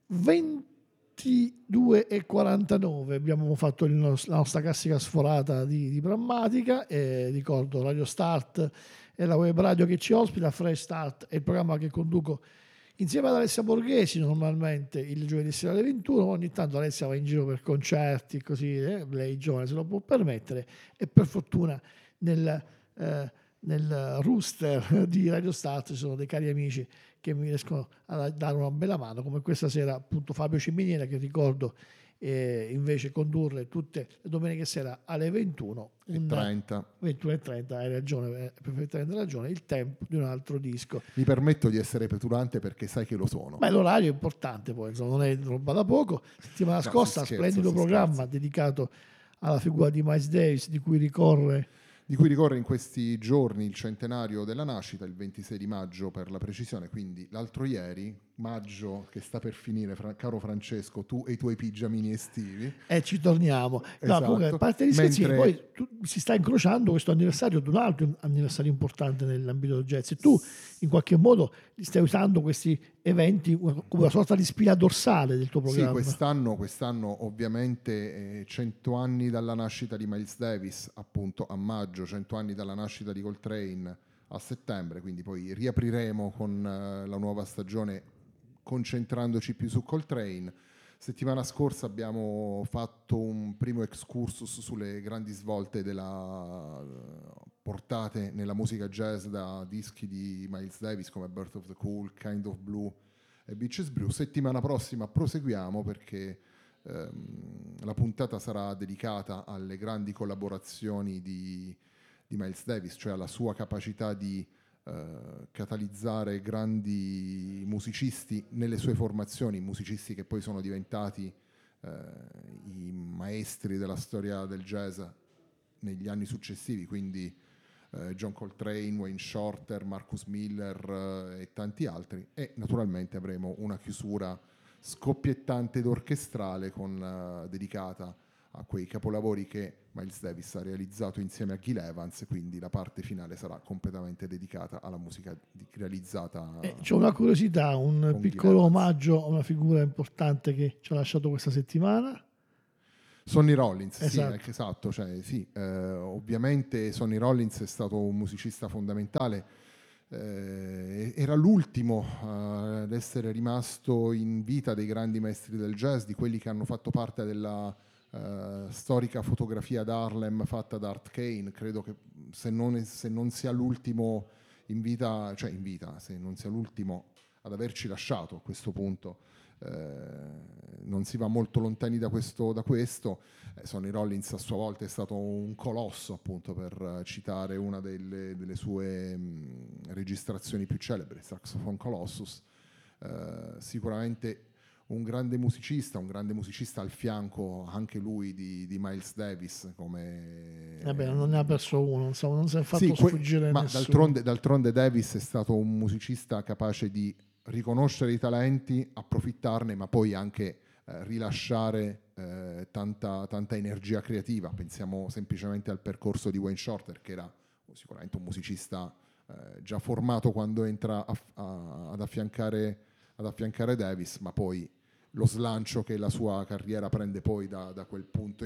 22:49 abbiamo fatto la nostra classica sforata di prammatica, e ricordo Radio Start è la web radio che ci ospita, Fresh Start è il programma che conduco insieme ad Alessia Borghesi, normalmente il giovedì sera alle 21. Ogni tanto Alessia va in giro per concerti, così lei giovane se lo può permettere, e per fortuna nel rooster di Radio Start ci sono dei cari amici che mi riescono a dare una bella mano, come questa sera appunto Fabio Ciminiera, che ricordo invece condurre tutte le domeniche sera alle 21:30. 21:30, hai ragione, hai perfettamente ragione, il tempo di un altro disco. Mi permetto di essere petulante perché sai che lo sono. Beh, l'orario è importante, poi insomma, non è roba da poco. Settimana scorsa splendido programma dedicato alla figura di Miles Davis, di cui ricorre in questi giorni il centenario della nascita, il 26 di maggio per la precisione, quindi l'altro ieri, maggio che sta per finire, caro Francesco, tu e i tuoi pigiamini estivi. E ci torniamo. Esatto. Comunque, a parte gli scherzi, poi si sta incrociando questo anniversario di un altro anniversario importante nell'ambito del jazz. E tu in qualche modo stai usando questi eventi come una sorta di spina dorsale del tuo programma. Sì, quest'anno ovviamente 100 anni dalla nascita di Miles Davis, appunto a maggio, 100 anni dalla nascita di Coltrane a settembre, quindi poi riapriremo con la nuova stagione concentrandoci più su Coltrane. Settimana scorsa abbiamo fatto un primo excursus sulle grandi svolte portate nella musica jazz da dischi di Miles Davis come Birth of the Cool, Kind of Blue e Beaches Brew. Settimana prossima proseguiamo perché la puntata sarà dedicata alle grandi collaborazioni di Miles Davis, cioè alla sua capacità di catalizzare grandi musicisti nelle sue formazioni, musicisti che poi sono diventati i maestri della storia del jazz negli anni successivi, quindi John Coltrane, Wayne Shorter, Marcus Miller e tanti altri. E naturalmente avremo una chiusura scoppiettante ed orchestrale dedicata a quei capolavori che Miles Davis ha realizzato insieme a Gil Evans, quindi la parte finale sarà completamente dedicata alla musica realizzata. C'è una curiosità, un piccolo omaggio a una figura importante che ci ha lasciato questa settimana. Sonny Rollins, esatto. Ovviamente Sonny Rollins è stato un musicista fondamentale, era l'ultimo ad essere rimasto in vita dei grandi maestri del jazz, di quelli che hanno fatto parte della storica fotografia d'Harlem fatta da Art Kane. Credo che se non sia l'ultimo in vita, se non sia l'ultimo ad averci lasciato a questo punto, non si va molto lontani da questo. Sonny Rollins a sua volta è stato un colosso, appunto, per citare una delle sue registrazioni più celebri, Saxophone Colossus. Sicuramente un grande musicista al fianco anche lui di Miles Davis, come non ne ha perso uno, insomma, non si è fatto sfuggire ma nessuno. D'altronde Davis è stato un musicista capace di riconoscere i talenti, approfittarne, ma poi anche rilasciare tanta energia creativa. Pensiamo semplicemente al percorso di Wayne Shorter, che era sicuramente un musicista già formato quando entra ad affiancare Davis, ma poi lo slancio che la sua carriera prende poi da quel punto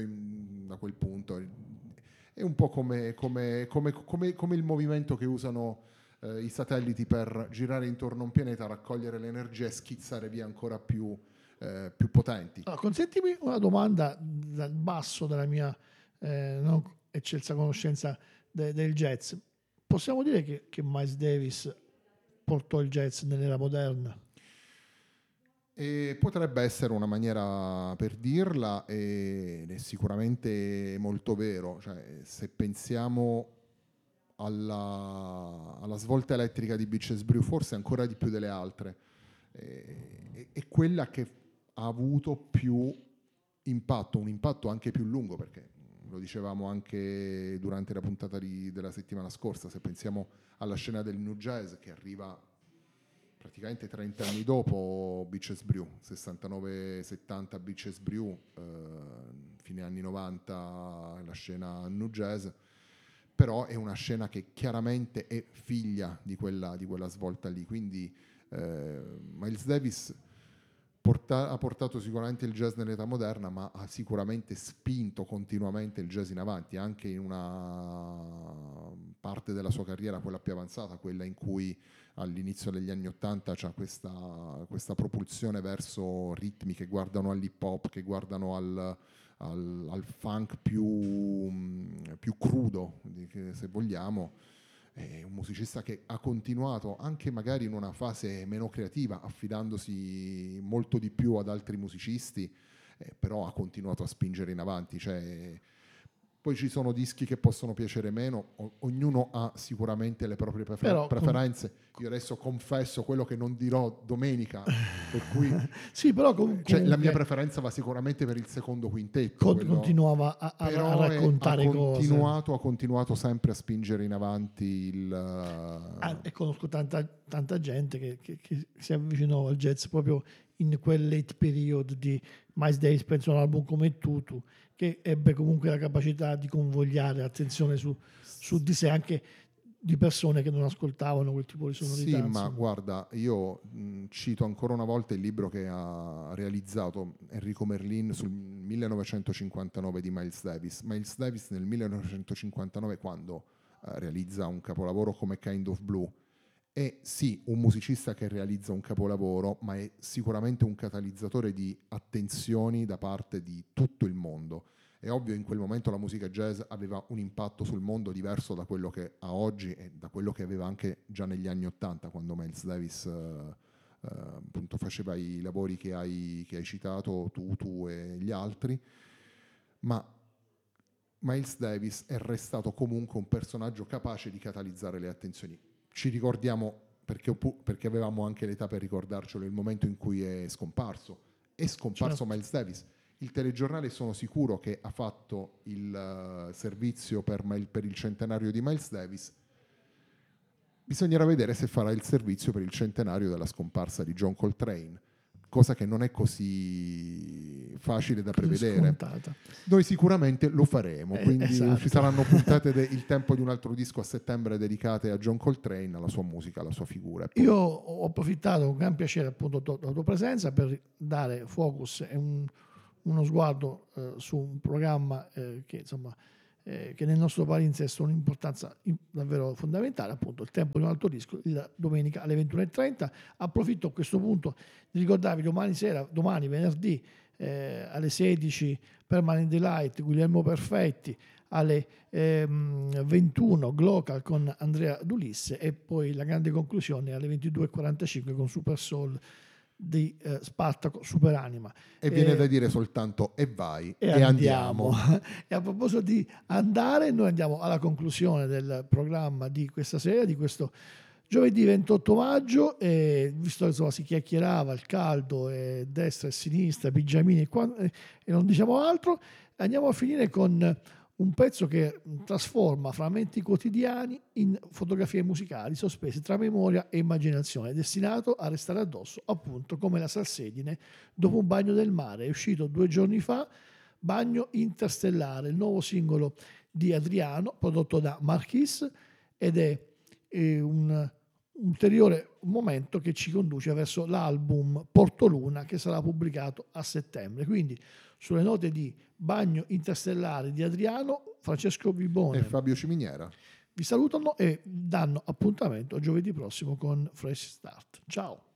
è un po' come il movimento che usano i satelliti per girare intorno a un pianeta, raccogliere l'energia e schizzare via ancora più potenti. Allora, consentimi una domanda dal basso della mia non eccelsa conoscenza del jazz. Possiamo dire che Miles Davis portò il jazz nell'era moderna? E potrebbe essere una maniera per dirla, ed è sicuramente molto vero. Cioè, se pensiamo alla svolta elettrica di Beaches Brew, forse ancora di più delle altre, è quella che ha avuto più impatto, un impatto anche più lungo, perché lo dicevamo anche durante la puntata della settimana scorsa. Se pensiamo alla scena del new jazz, che arriva praticamente 30 anni dopo Beaches Brew, 69-70 Beaches Brew, fine anni 90 la scena new jazz, però è una scena che chiaramente è figlia di quella svolta lì. Quindi Miles Davis ha portato sicuramente il jazz nell'età moderna, ma ha sicuramente spinto continuamente il jazz in avanti, anche in una parte della sua carriera, quella più avanzata, quella in cui all'inizio degli anni '80 c'è questa propulsione verso ritmi che guardano all'hip hop, che guardano al funk più crudo, se vogliamo. È un musicista che ha continuato anche magari in una fase meno creativa, affidandosi molto di più ad altri musicisti, però ha continuato a spingere in avanti. Poi ci sono dischi che possono piacere meno, ognuno ha sicuramente le proprie preferenze. Io adesso confesso quello che non dirò domenica, per cui sì, però la mia preferenza va sicuramente per il secondo quintetto. Continuava a raccontare cose. Ha continuato sempre a spingere in avanti e conosco tanta gente che si avvicinò al jazz proprio in quel late period di Miles Davis, penso a un album come Tutu, che ebbe comunque la capacità di convogliare attenzione su di sé, anche di persone che non ascoltavano quel tipo di sonorità. Sì, ma guarda, io cito ancora una volta il libro che ha realizzato Enrico Merlin sul 1959 di Miles Davis. Miles Davis nel 1959, quando realizza un capolavoro come Kind of Blue, è sì un musicista che realizza un capolavoro, ma è sicuramente un catalizzatore di attenzioni da parte di tutto il mondo. È ovvio, in quel momento la musica jazz aveva un impatto sul mondo diverso da quello che ha oggi e da quello che aveva anche già negli anni '80, quando Miles Davis appunto faceva i lavori che hai citato, tu e gli altri. Ma Miles Davis è restato comunque un personaggio capace di catalizzare le attenzioni. Ci ricordiamo, perché avevamo anche l'età per ricordarcelo, il momento in cui è scomparso. È scomparso, certo, Miles Davis. Il telegiornale sono sicuro che ha fatto il servizio per il centenario di Miles Davis. Bisognerà vedere se farà il servizio per il centenario della scomparsa di John Coltrane, cosa che non è così facile da prevedere. Scontata. Noi sicuramente lo faremo, quindi esatto. Ci saranno puntate Il tempo di un altro disco a settembre dedicate a John Coltrane, alla sua musica, alla sua figura. Io ho approfittato con gran piacere appunto della tua presenza per dare focus e uno sguardo su un programma che insomma che nel nostro palinsesto ha un'importanza davvero fondamentale, appunto Il tempo di un altro disco, la domenica alle 21:30. Approfitto a questo punto di ricordarvi domani venerdì alle 16 Permanent Delight, Guglielmo Perfetti, alle 21 Glocal con Andrea Dulisse e poi la grande conclusione alle 22:45 con Super Soul di Spartaco Superanima. E viene da dire soltanto e vai e andiamo. E a proposito di andare, noi andiamo alla conclusione del programma di questa sera, di questo giovedì 28 maggio, e visto che insomma, si chiacchierava il caldo e destra e sinistra, pigiamini e non diciamo altro, andiamo a finire con un pezzo che trasforma frammenti quotidiani in fotografie musicali sospese tra memoria e immaginazione, destinato a restare addosso, appunto come la salsedine dopo un bagno del mare. È uscito 2 giorni fa, Bagno Interstellare, il nuovo singolo di Adriano, prodotto da Marquis, ed è un ulteriore momento che ci conduce verso l'album Portoluna, che sarà pubblicato a settembre. Quindi sulle note di Bagno Interstellare di Adriano, Francesco Vibone e Fabio Ciminiera vi salutano e danno appuntamento a giovedì prossimo con Fresh Start. Ciao!